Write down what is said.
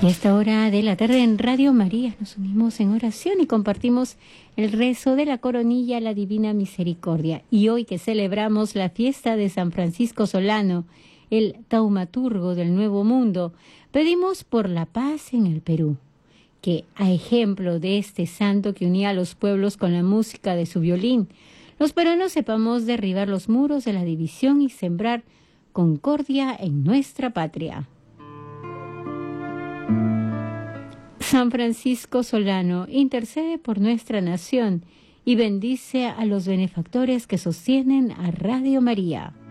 Y a esta hora de la tarde en Radio María nos unimos en oración y compartimos el rezo de la coronilla a la Divina Misericordia. Y hoy que celebramos la fiesta de San Francisco Solano, el taumaturgo del Nuevo Mundo, pedimos por la paz en el Perú, que a ejemplo de este santo que unía a los pueblos con la música de su violín, los peruanos sepamos derribar los muros de la división y sembrar concordia en nuestra patria. San Francisco Solano intercede por nuestra nación y bendice a los benefactores que sostienen a Radio María.